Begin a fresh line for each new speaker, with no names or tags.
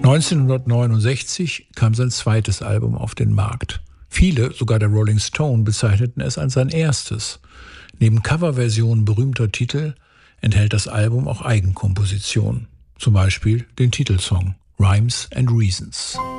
1969 kam sein zweites Album auf den Markt. Viele, sogar der Rolling Stone, bezeichneten es als sein erstes. Neben Coverversionen berühmter Titel enthält das Album auch Eigenkompositionen. Zum Beispiel den Titelsong Rhymes and Reasons.